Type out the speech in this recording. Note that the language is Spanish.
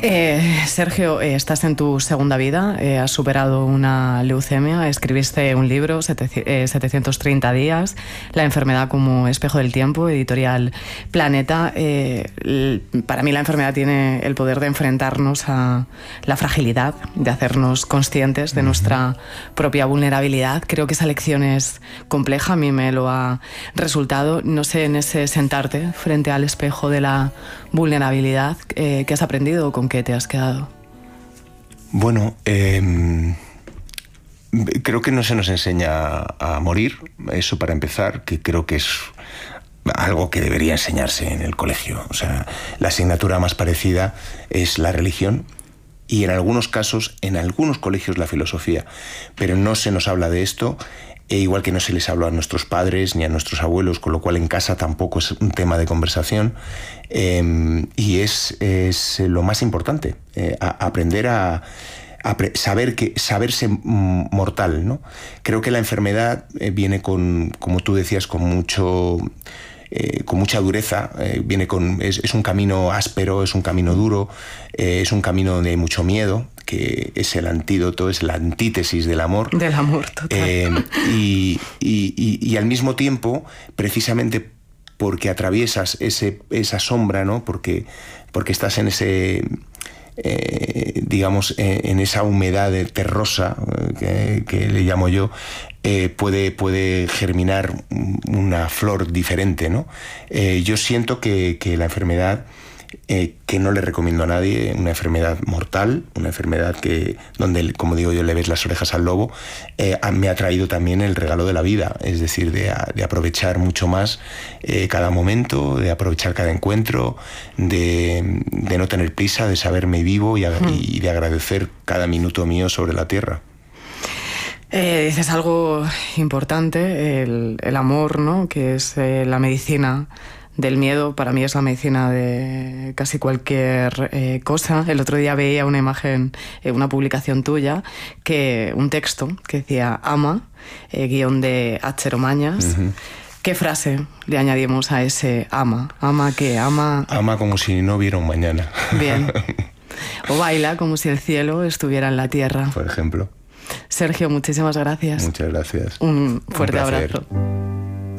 Sergio, estás en tu segunda vida, has superado una leucemia, escribiste un libro, 730 días, La enfermedad como espejo del tiempo, editorial Planeta. Para mí la enfermedad tiene el poder de enfrentarnos a la fragilidad, de hacernos conscientes de nuestra propia vulnerabilidad. Creo que esa lección es compleja, a mí me lo ha resultado. No sé, en ese sentarte frente al espejo de la vulnerabilidad, ¿qué has aprendido o con qué te has quedado? Bueno, creo que no se nos enseña a morir, eso para empezar, que creo que es algo que debería enseñarse en el colegio. O sea, la asignatura más parecida es la religión y en algunos casos, en algunos colegios, la filosofía, pero no se nos habla de esto. Igual que no se les habla a nuestros padres ni a nuestros abuelos, con lo cual en casa tampoco es un tema de conversación, y es lo más importante, aprender a saberse mortal, ¿no? Creo que la enfermedad viene con, como tú decías, con mucha dureza, es un camino áspero, es un camino duro, es un camino de mucho miedo, que es el antídoto, es la antítesis del amor. Del amor, total. Y al mismo tiempo, precisamente porque atraviesas esa sombra, ¿no? Porque estás en ese... en esa humedad terrosa que le llamo yo, puede germinar una flor diferente, ¿no? Yo siento que la enfermedad, que no le recomiendo a nadie, una enfermedad mortal, una enfermedad donde, como digo yo, le ves las orejas al lobo, me ha traído también el regalo de la vida, es decir, de aprovechar mucho más cada momento, de aprovechar cada encuentro, de no tener prisa, de saberme vivo y de agradecer cada minuto mío sobre la tierra. Dices algo importante, el amor, ¿no? Que es la medicina del miedo. Para mí es la medicina de casi cualquier cosa. El otro día veía una imagen, una publicación tuya, un texto que decía ama, guión de H. Mañas. ¿Qué frase le añadimos a ese ama? ¿Ama qué? Ama como si no hubiera un mañana. Bien. O baila como si el cielo estuviera en la tierra. Por ejemplo. Sergio, muchísimas gracias. Muchas gracias. Un fuerte abrazo.